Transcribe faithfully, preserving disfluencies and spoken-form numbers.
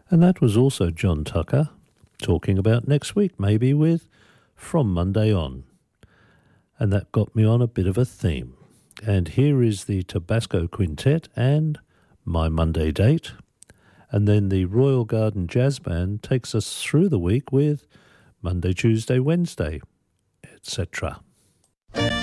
And that was also John Tucker talking about next week, maybe with From Monday On. And that got me on a bit of a theme. And here is the Tabasco Quintet and My Monday Date. And then the Royal Garden Jazz Band takes us through the week with Monday, Tuesday, Wednesday, et cetera.